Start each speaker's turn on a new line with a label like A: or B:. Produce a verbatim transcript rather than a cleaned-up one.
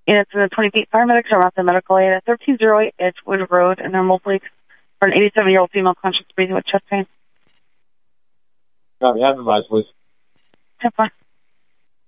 A: Units in the twenty feet. Paramedics are at the medical aid at thirteen oh eight Edgewood Road in Normal Lake for an eighty-seven-year-old female conscious breathing with chest pain.
B: Copy. Have advised, please.
A: ten four.